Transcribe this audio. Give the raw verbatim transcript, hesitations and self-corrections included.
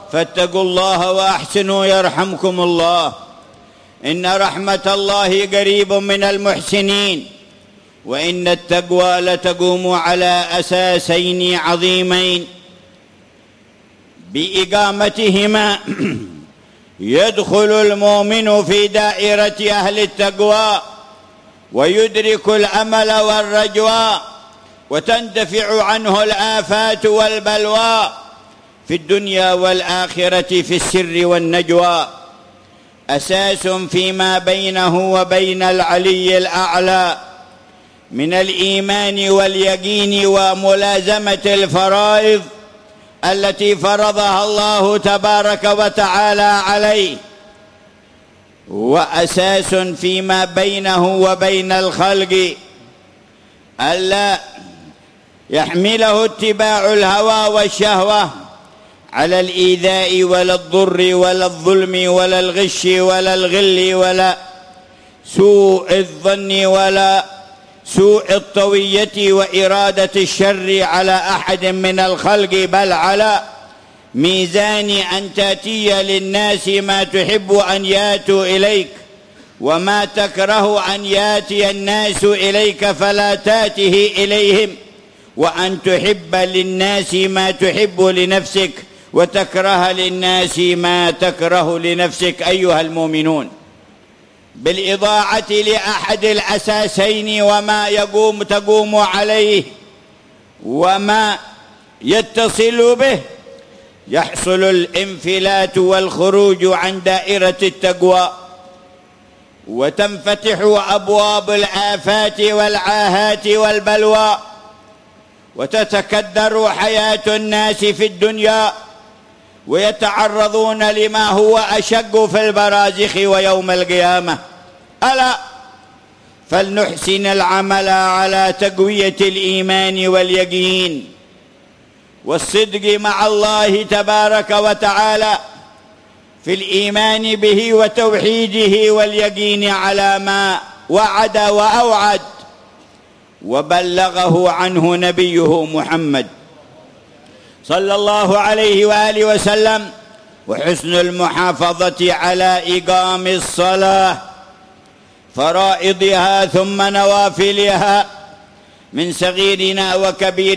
فاتقوا الله وأحسنوا يرحمكم الله. إن رحمة الله قريب من المحسنين، وإن التقوى لتقوم على أساسين عظيمين بإقامتهما يدخل المؤمن في دائرة أهل التقوى ويدرك الأمل والرجوى، وتندفع عنه الآفات والبلوى في الدنيا والآخرة في السر والنجوى. أساس فيما بينه وبين العلي الأعلى من الإيمان واليقين وملازمة الفرائض التي فرضها الله تبارك وتعالى عليه، وأساس فيما بينه وبين الخلق ألا يحمله اتباع الهوى والشهوة على الإيذاء ولا الضر ولا الظلم ولا الغش ولا الغل ولا سوء الظن ولا سوء الطوية وإرادة الشر على أحد من الخلق، بل على ميزان أن تأتي للناس ما تحب أن ياتوا إليك وما تكره أن ياتي الناس إليك فلا تاته إليهم، وأن تحب للناس ما تحب لنفسك وتكره للناس ما تكره لنفسك أيها المؤمنون، بالإضاعة لأحد الأساسين وما يقوم تقوم عليه وما يتصل به يحصل الانفلات والخروج عن دائرة التقوى، وتنفتح أبواب الآفات والعاهات والبلوى، وتتكدر حياة الناس في الدنيا، ويتعرضون لما هو أشق في البرازخ ويوم القيامة. ألا فلنحسن العمل على تقوية الإيمان واليقين والصدق مع الله تبارك وتعالى في الإيمان به وتوحيده واليقين على ما وعد وأوعد وبلغه عنه نبيه محمد صلى الله عليه وآله وسلم، وحسن المحافظة على إقام الصلاة فرائضها ثم نوافلها من صغيرنا وكبيرنا